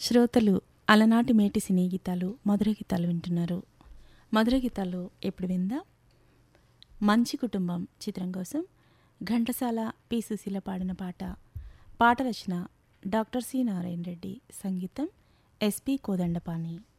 శ్రోతలు అలనాటి మేటి సినీ గీతాలు, మధుర గీతాలు వింటున్నారు. మధుర గీతాలు ఎప్పుడు విందాం. మంచి కుటుంబం చిత్రం కోసం ఘంటసాల పి సుశీల పాడిన పాట రచన డాక్టర్ సి నారాయణ రెడ్డి, సంగీతం ఎస్పి కోదండపాణి.